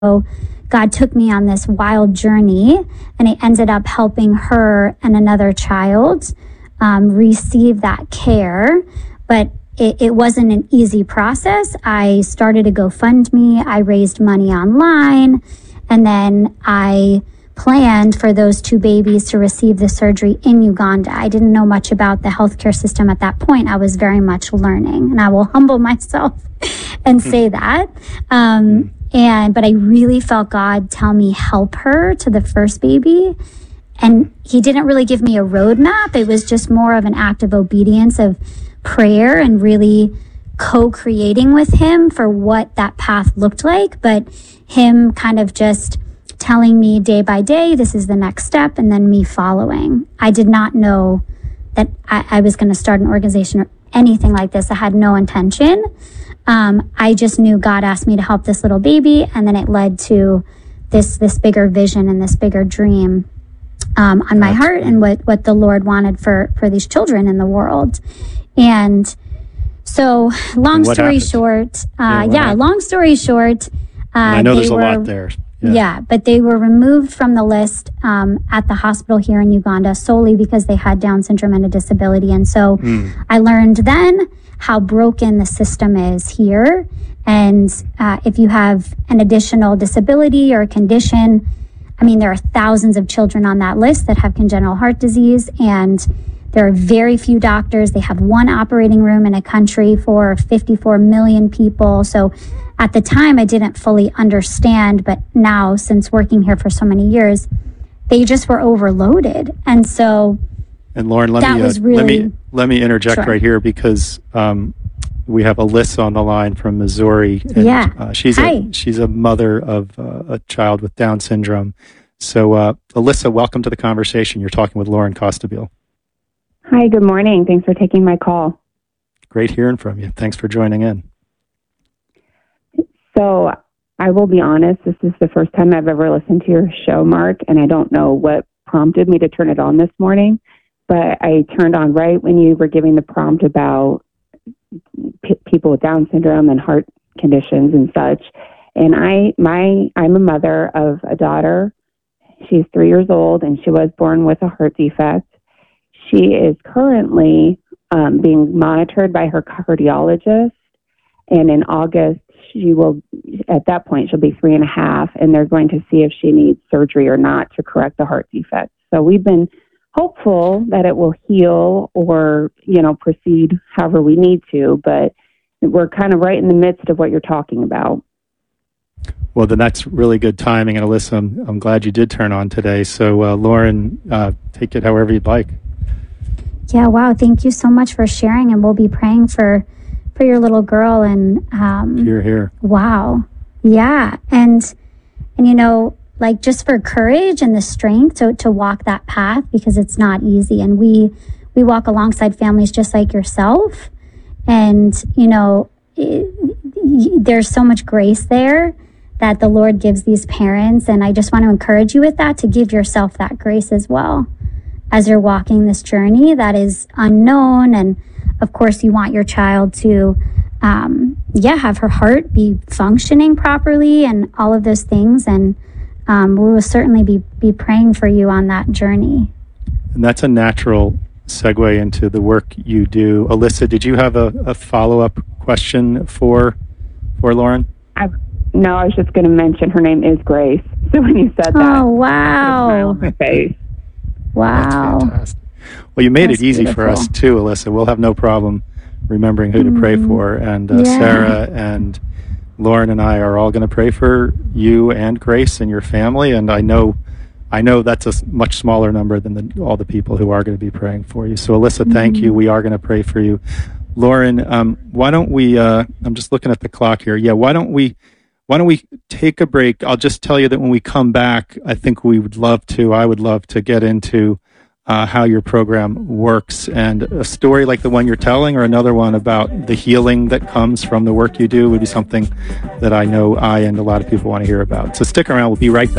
So God took me on this wild journey, and it ended up helping her and another child receive that care. But it wasn't an easy process. I started a GoFundMe. I raised money online, and then I planned for those two babies to receive the surgery in Uganda. I didn't know much about the healthcare system at that point. I was very much learning, and I will humble myself and say that. But I really felt God tell me, help her to the first baby. And he didn't really give me a roadmap. It was just more of an act of obedience, of prayer, and really co-creating with him for what that path looked like. But him kind of just telling me day by day, this is the next step, and then me following. I did not know that I was going to start an organization or anything like this. I had no intention. I just knew God asked me to help this little baby, and then it led to this bigger vision and this bigger dream on my heart, and what the Lord wanted for these children in the world. And so long story short, I know there's a lot there. Yeah, but they were removed from the list at the hospital here in Uganda solely because they had Down syndrome and a disability. And so I learned then how broken the system is here. And if you have an additional disability or a condition, I mean, there are thousands of children on that list that have congenital heart disease, and there are very few doctors. They have one operating room in a country for 54 million people. So at the time, I didn't fully understand, but now, since working here for so many years, they just were overloaded. And so, and Lauren, let me interject right here, because we have Alyssa on the line from Missouri. And, she's a mother of a child with Down syndrome. So, Alyssa, welcome to the conversation. You're talking with Lauren Costabile. Hi, good morning. Thanks for taking my call. Great hearing from you. Thanks for joining in. So I will be honest, this is the first time I've ever listened to your show, Mark, and I don't know what prompted me to turn it on this morning, but I turned on right when you were giving the prompt about people with Down syndrome and heart conditions and such. And I'm a mother of a daughter. She's 3 years old, and she was born with a heart defect. She is currently being monitored by her cardiologist, and in August, at that point, she'll be 3.5, and they're going to see if she needs surgery or not to correct the heart defect. So we've been hopeful that it will heal or, proceed however we need to, but we're kind of right in the midst of what you're talking about. Well, then that's really good timing. And Alyssa, I'm glad you did turn on today. So, Lauren, take it however you'd like. Yeah, wow. Thank you so much for sharing, and we'll be praying for your little girl. And you're here. Wow. Yeah. And just for courage and the strength to walk that path, because it's not easy. And we walk alongside families just like yourself. And, there's so much grace there that the Lord gives these parents. And I just want to encourage you with that, to give yourself that grace as well as you're walking this journey that is unknown. And of course, you want your child to, have her heart be functioning properly and all of those things. And we will certainly be praying for you on that journey. And that's a natural segue into the work you do. Alyssa, did you have a follow-up question for Lauren? No, I was just going to mention her name is Grace. So when you said that, oh, wow. I smile on my face. Wow. That's fantastic. Well, you made it easy for us too, Alyssa. We'll have no problem remembering who to pray for. And Sarah and Lauren and I are all going to pray for you and Grace and your family. And I know that's a much smaller number than all the people who are going to be praying for you. So, Alyssa, thank you. We are going to pray for you. Lauren, why don't we, I'm just looking at the clock here. Yeah, why don't we take a break? I'll just tell you that when we come back, I would love to get into how your program works, and a story like the one you're telling, or another one about the healing that comes from the work you do, would be something that I know I and a lot of people want to hear about. So stick around. We'll be right back.